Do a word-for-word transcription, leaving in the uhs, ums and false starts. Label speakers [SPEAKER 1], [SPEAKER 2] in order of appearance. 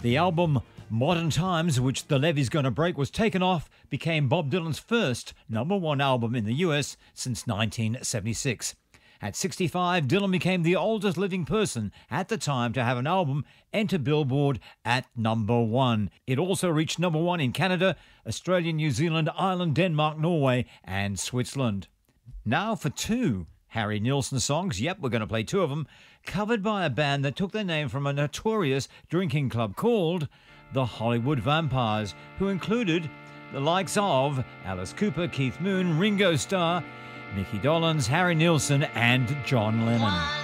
[SPEAKER 1] The album Modern Times, which The Levee's Gonna Break was taken off, became Bob Dylan's first number one album in the U S since nineteen seventy-six. At sixty-five, Dylan became the oldest living person at the time to have an album enter Billboard at number one. It also reached number one in Canada, Australia, New Zealand, Ireland, Denmark, Norway and Switzerland. Now for two Harry Nilsson songs, yep, we're going to play two of them, covered by a band that took their name from a notorious drinking club called the Hollywood Vampires, who included the likes of Alice Cooper, Keith Moon, Ringo Starr, Mickey Dolenz, Harry Nilsson and John Lennon.